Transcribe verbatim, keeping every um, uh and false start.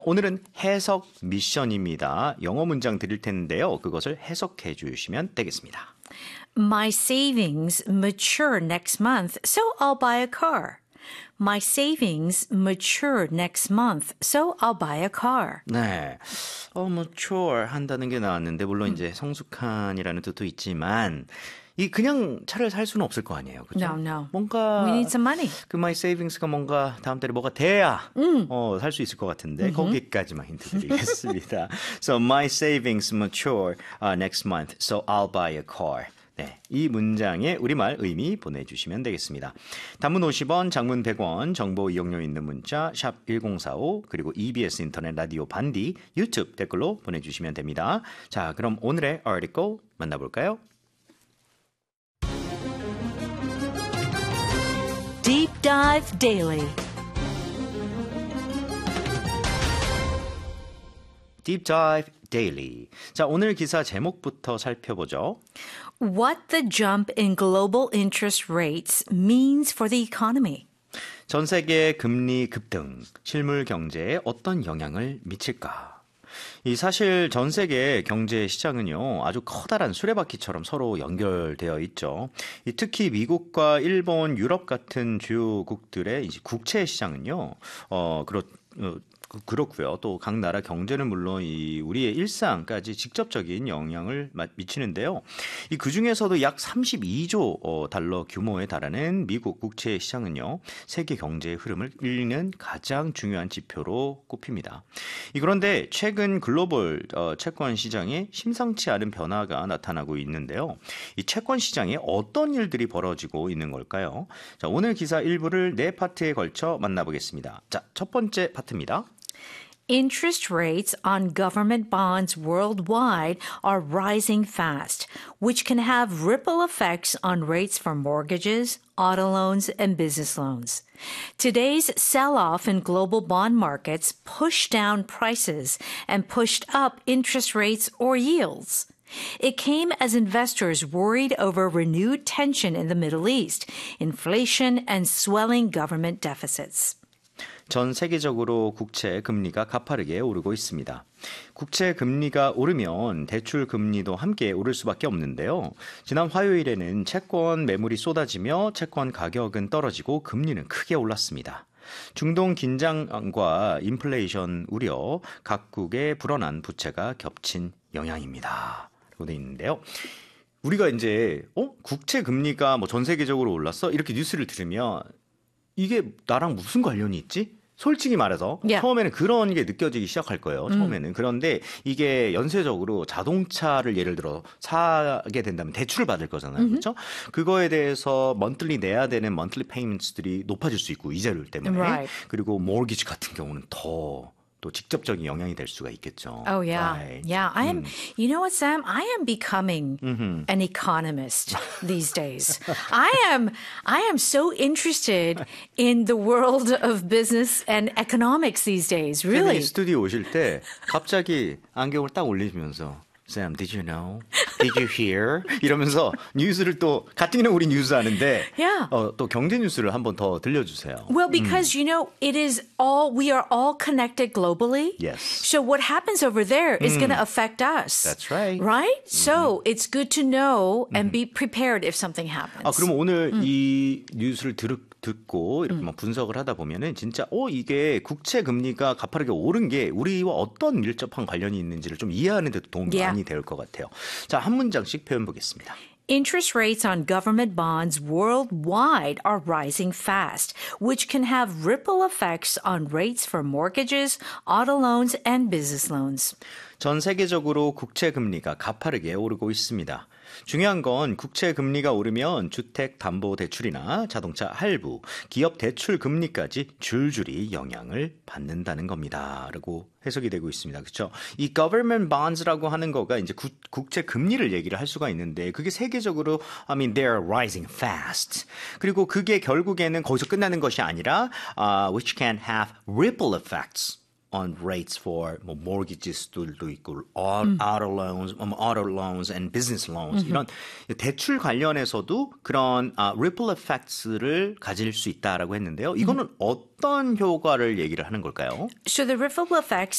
오늘은 해석 미션입니다. 영어 문장 드릴 텐데요. 그것을 해석해 주시면 되겠습니다. My savings mature next month, so I'll buy a car. My savings mature next month, so I'll buy a car. 네, 어, mature 한다는 게 나왔는데 물론 음. 이제 성숙한이라는 뜻도 있지만 이 그냥 차를 살 수는 없을 거 아니에요, 그렇죠? No, no. 뭔가 We need some money. 그 my savings가 뭔가 다음 달에 뭐가 돼야 음. 어, 살 수 있을 것 같은데 mm-hmm. 거기까지만 힌트 드리겠습니다. So my savings mature uh, next month, so I'll buy a car. 네, 이 문장의 우리말 의미 보내주시면 되겠습니다. 단문 오십 원, 장문 백 원, 정보 이용료 있는 문자 샵 일공사오 그리고 이비에스 인터넷 라디오 반디 유튜브 댓글로 보내주시면 됩니다. 자, 그럼 오늘의 article 만나볼까요? Deep Dive Daily. Deep Dive Daily. 자, 오늘 기사 제목부터 살펴보죠. What the jump in global interest rates means for the economy. 전 세계 금리 급등, 실물 경제에 어떤 영향을 미칠까? 이 사실 전 세계 경제 시장은요 아주 커다란 수레바퀴처럼 서로 연결되어 있죠. 이 특히 미국과 일본, 유럽 같은 주요국들의 이제 국채 시장은요, 어 그렇. 어, 그렇고요. 또 각 나라 경제는 물론 이 우리의 일상까지 직접적인 영향을 미치는데요. 이 그중에서도 약 삼십이조 달러 규모에 달하는 미국 국채 시장은요. 세계 경제의 흐름을 읽는 가장 중요한 지표로 꼽힙니다. 이 그런데 최근 글로벌 채권 시장에 심상치 않은 변화가 나타나고 있는데요. 이 채권 시장에 어떤 일들이 벌어지고 있는 걸까요? 자, 오늘 기사 일부를 네 파트에 걸쳐 만나보겠습니다. 자, 첫 번째 파트입니다. Interest rates on government bonds worldwide are rising fast, which can have ripple effects on rates for mortgages, auto loans, and business loans. Today's sell-off in global bond markets pushed down prices and pushed up interest rates or yields. It came as investors worried over renewed tension in the Middle East, inflation, and swelling government deficits. 전 세계적으로 국채 금리가 가파르게 오르고 있습니다. 국채 금리가 오르면 대출 금리도 함께 오를 수밖에 없는데요. 지난 화요일에는 채권 매물이 쏟아지며 채권 가격은 떨어지고 금리는 크게 올랐습니다. 중동 긴장과 인플레이션 우려, 각국의 불어난 부채가 겹친 영향입니다. 라고 돼 있는데요. 우리가 이제 어? 국채 금리가 뭐 전 세계적으로 올랐어? 이렇게 뉴스를 들으면 이게 나랑 무슨 관련이 있지? 솔직히 말해서 yeah. 처음에는 그런 게 느껴지기 시작할 거예요. 처음에는. 음. 그런데 이게 연쇄적으로 자동차를 예를 들어 사게 된다면 대출을 받을 거잖아요. mm-hmm. 그렇죠? 그거에 대해서 monthly 내야 되는 monthly payments들이 높아질 수 있고 이자율 때문에. Right. 그리고 mortgage 같은 경우는 더 또 직접적인 영향이 될 수가 있겠죠. Oh yeah, right. yeah. I am. 음. You know what, Sam? I am becoming mm-hmm. an economist these days. I am. I am so interested in the world of business and economics these days. Really. 스튜디오 오실 때 갑자기 안경을 딱 올리시면서. Sam, did you know? Did you hear? 이러면서 뉴스를 또 같은 이름 우리 뉴스 하는데 yeah. 어, 또 경제 뉴스를 한 번 더 들려주세요. Well, because 음. you know, it is all we are all connected globally. Yes. So what happens over there is 음. going to affect us. That's right. Right? Mm-hmm. So it's good to know and mm-hmm. be prepared if something happens. 아, 그럼 오늘 음. 이 뉴스를 들 듣고 이렇게 음. 막 분석을 하다 보면은 진짜 어 이게 국채 금리가 가파르게 오른 게 우리와 어떤 밀접한 관련이 있는지를 좀 이해하는 데도 도움이 yeah. 많이 될 것 같아요. 자, 한 문장씩 표현 보겠습니다. Interest rates on government bonds worldwide are rising fast, which can have ripple effects on rates for mortgages, auto loans, and business loans. 전 세계적으로 국채 금리가 가파르게 오르고 있습니다. 중요한 건 국채 금리가 오르면 주택 담보 대출이나 자동차 할부, 기업 대출 금리까지 줄줄이 영향을 받는다는 겁니다. 라고 해석이 되고 있습니다. 그렇죠? 이 government bonds라고 하는 거가 이제 구, 국채 금리를 얘기를 할 수가 있는데 그게 세계적으로 I mean they're rising fast. 그리고 그게 결국에는 거기서 끝나는 것이 아니라 uh, which can have ripple effects. on rates for 뭐 mortgages들도 있고 auto loans, um, auto loans and business loans 이런 대출 관련해서도 그런 아, ripple effects를 가질 수 있다라고 했는데요. 이거는 어떤 효과를 얘기를 하는 걸까요? So the ripple effects